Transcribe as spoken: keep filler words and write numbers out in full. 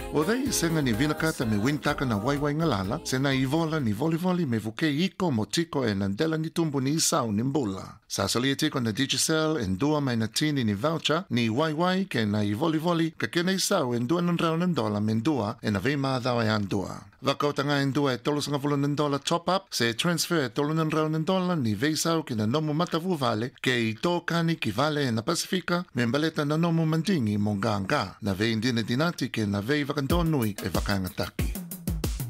O dei senga ni vinakata me wintaka na waiwai ngalala, se na ivola ni volivoli me vuke iko mo tiko e nandela ni tumbu ni isau ni mbula. Sasali e tiko na Digicel en dua mai na tini ni voucher ni waiwai ke na i volivoli ka kena isau en dua nan rau nan dola men dua e na vei maadhawa e an dua. Wakautanga en dua e tolu sanga vulu nan dola top up se transfer e tolu nan rau nan dola ni vei sau ki na nomu matavu vale ke i tō kani ki vale e na Pasifika me mbaleta na nomu mandingi mo nganga na vei indina dinati ke na vei wakandonui e wakangataki.